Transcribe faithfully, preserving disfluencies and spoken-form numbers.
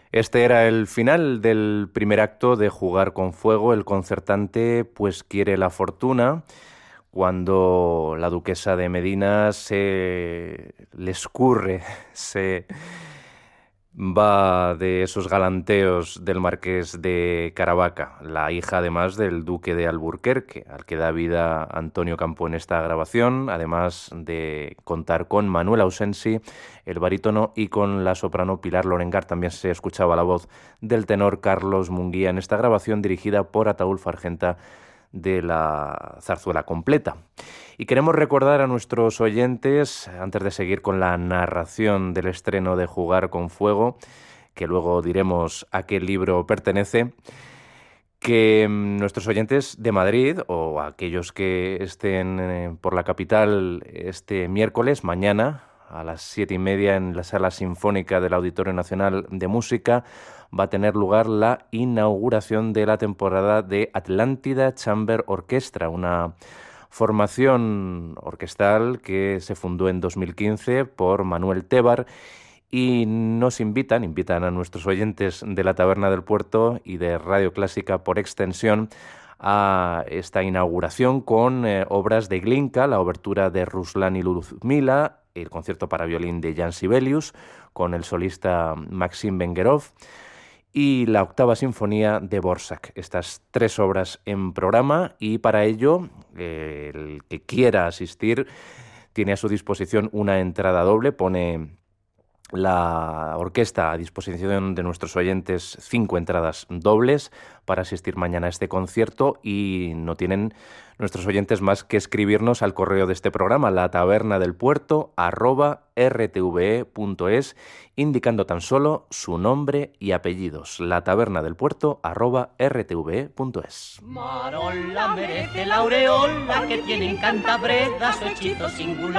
Este era el final del primer acto de Jugar con Fuego. El concertante pues quiere la fortuna cuando la duquesa de Medina se le escurre, se va de esos galanteos del marqués de Caravaca, la hija además del duque de Alburquerque, al que da vida Antonio Campo en esta grabación, además de contar con Manuel Ausensi, el barítono, y con la soprano Pilar Lorengar. También se escuchaba la voz del tenor Carlos Munguía en esta grabación dirigida por Ataúlfo Argenta de la zarzuela completa. Y queremos recordar a nuestros oyentes, antes de seguir con la narración del estreno de Jugar con Fuego, que luego diremos a qué libro pertenece, que nuestros oyentes de Madrid o aquellos que estén eh, por la capital este miércoles, mañana, a las siete y media en la Sala Sinfónica del Auditorio Nacional de Música, va a tener lugar la inauguración de la temporada de Atlántida Chamber Orchestra, una formación orquestal que se fundó en dos mil quince por Manuel Tebar, y nos invitan, invitan a nuestros oyentes de la Taberna del Puerto y de Radio Clásica por extensión a esta inauguración con eh, obras de Glinka, la obertura de Ruslan y Luzmila, el concierto para violín de Jan Sibelius con el solista Maxim Vengerov y la octava sinfonía de Borsak. Estas tres obras en programa, y para ello eh, el que quiera asistir tiene a su disposición una entrada doble. Pone la orquesta a disposición de nuestros oyentes cinco entradas dobles para asistir mañana a este concierto, y no tienen nuestros oyentes más que escribirnos al correo de este programa, la taberna del puerto arroba rtve punto es, indicando tan solo su nombre y apellidos. La taberna del puerto arroba rtve punto es. Marola merece la aureola que tiene en Cantabreda su hechizo singular.